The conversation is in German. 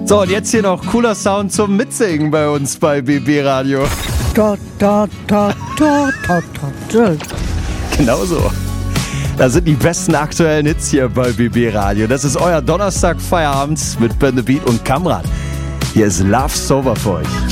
So, und jetzt hier noch cooler Sound zum Mitsingen bei uns bei BB Radio. Da, da, da, da, da, da. Genau so. Das sind die besten aktuellen Hits hier bei BB Radio. Das ist euer Donnerstag Feierabend mit Ben the Beat und Kamran. Hier ist Love Sober für euch.